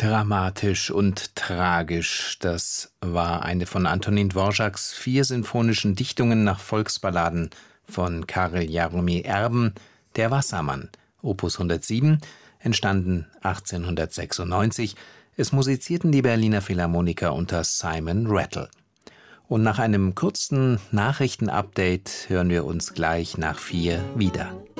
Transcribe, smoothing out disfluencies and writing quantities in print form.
Dramatisch und tragisch, das war eine von Antonin Dvořáks 4 sinfonischen Dichtungen nach Volksballaden von Karel Jaromír Erben, Der Wassermann, Opus 107, entstanden 1896. Es musizierten die Berliner Philharmoniker unter Simon Rattle. Und nach einem kurzen Nachrichtenupdate hören wir uns gleich nach 4 wieder.